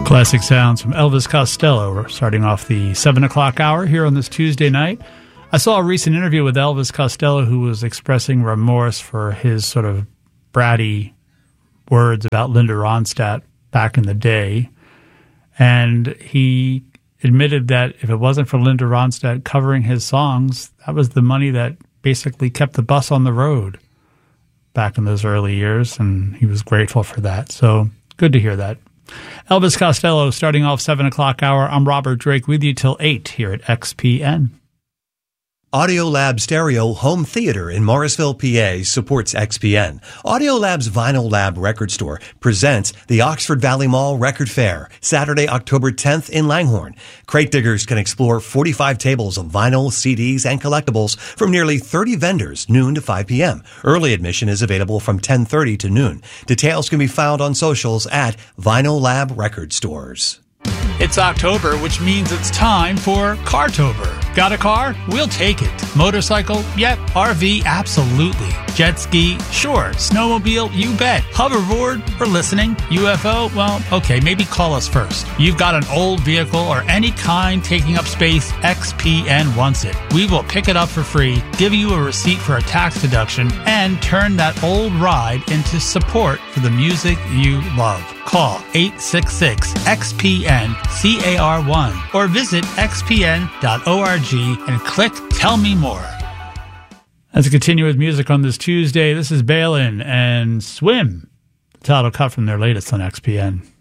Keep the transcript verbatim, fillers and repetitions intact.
Classic sounds from Elvis Costello. We're starting off the seven o'clock hour here on this Tuesday night. I saw a recent interview with Elvis Costello who was expressing remorse for his sort of bratty words about Linda Ronstadt back in the day. And he admitted that if it wasn't for Linda Ronstadt covering his songs, that was the money that basically kept the bus on the road back in those early years. And he was grateful for that. So good to hear that. Elvis Costello, starting off seven o'clock hour. I'm Robert Drake with you till eight here at X P N. Audiolab Stereo Home Theater in Morrisville, P A supports X P N. Audiolab's Vinyl Lab Record Store presents the Oxford Valley Mall Record Fair, Saturday, October tenth in Langhorne. Crate diggers can explore forty-five tables of vinyl, C Ds, and collectibles from nearly thirty vendors, noon to five p.m. Early admission is available from ten thirty to noon. Details can be found on socials at Vinyl Lab Record Stores. It's October, which means it's time for Cartober. Got a car? We'll take it. Motorcycle? Yep. R V? Absolutely. Jet ski? Sure. Snowmobile? You bet. Hoverboard? We're listening. U F O? Well, okay, maybe call us first. You've got an old vehicle or any kind taking up space, X P N wants it. We will pick it up for free, give you a receipt for a tax deduction, and turn that old ride into support for the music you love. Call eight six six X P N C A R one or visit x p n dot org and click Tell Me More. As we continue with music on this Tuesday, this is Balin and Swim, the title cut from their latest on X P N.